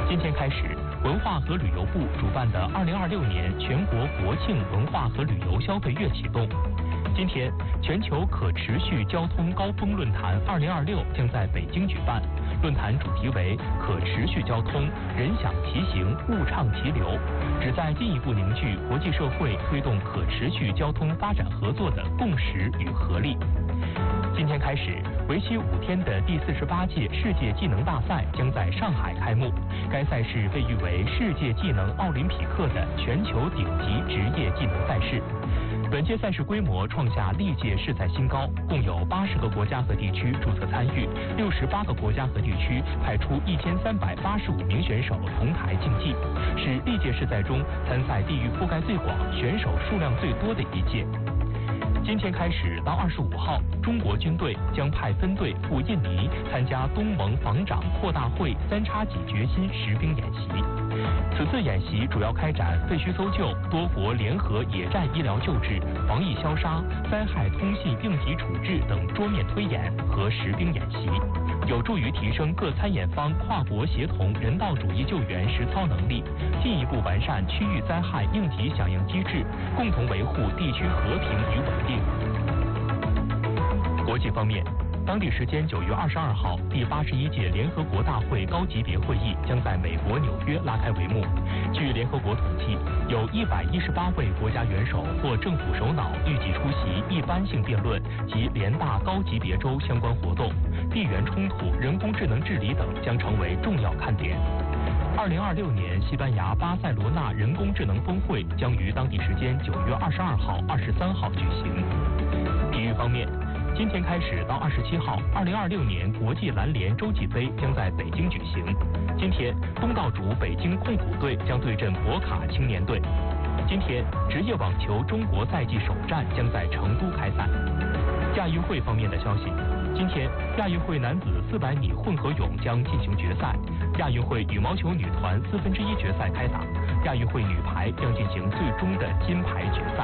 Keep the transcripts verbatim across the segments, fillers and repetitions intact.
今天开始，文化和旅游部主办的二零二六年全国国庆文化和旅游消费月启动。今天，全球可持续交通高峰论坛二零二六将在北京举办。论坛主题为“可持续交通，人享其行，物畅其流”，旨在进一步凝聚国际社会推动可持续交通发展合作的共识与合力。今天开始，为期五天的第四十八届世界技能大赛将在上海开幕。该赛事被誉为世界技能奥林匹克的全球顶级职业技能赛事。本届赛事规模创下历届世赛新高，共有八十个国家和地区注册参与，六十八个国家和地区派出一千三百八十五名选手同台竞技，是历届世赛中参赛地域覆盖最广、选手数量最多的一届。今天开始到二十五号，中国军队将派分队赴印尼参加东盟防长扩大会三叉戟决心实兵演习。此次演习主要开展废墟搜救、多国联合野战医疗救治、防疫消杀、灾害通信应急处置等桌面推演和实兵演习，有助于提升各参演方跨国协同人道主义救援实操能力，进一步完善区域灾害应急响应机制，共同维护地区和平与稳定。国际方面，当地时间九月二十二号，第八十一届联合国大会高级别会议将在美国纽约拉开帷幕。据联合国统计，有一百一十八位国家元首或政府首脑预计出席一般性辩论及联大高级别周相关活动，地缘冲突、人工智能治理等将成为重要看点。二零二六年西班牙巴塞罗那人工智能峰会将于当地时间九月二十二号、二十三号举行。体育方面，今天开始到二十七号，二零二六年国际篮联洲际杯将在北京举行。今天，东道主北京控股队将对阵博卡青年队。今天，职业网球中国赛季首战将在成都开赛。亚运会方面的消息，今天亚运会男子四百米混合泳将进行决赛，亚运会羽毛球女团四分之一决赛开打，亚运会女排将进行最终的金牌决赛。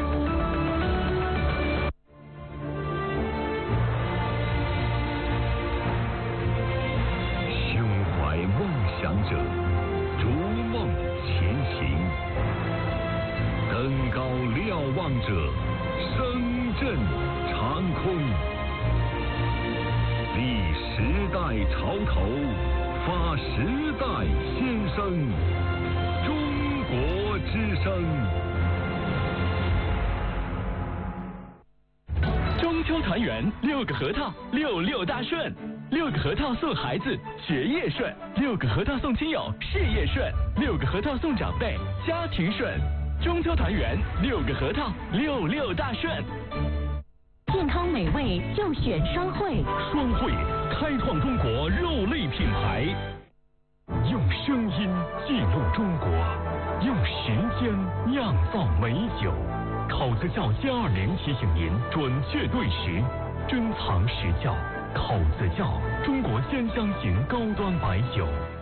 想者逐梦前行，登高瞭望者声震长空。立时代潮头，发时代先声。中国之声。 中秋团圆，六个核桃，六六大顺。六个核桃送孩子学业顺，六个核桃送亲友事业顺，六个核桃送长辈家庭顺。中秋团圆，六个核桃，六六大顺。 健康美味就选双汇， 双汇开创中国肉类品牌，用声音记录中国，用时间酿造美酒。口子窖歼二零提醒您准确对时，珍藏实窖。口子窖，中国鲜香型高端白酒。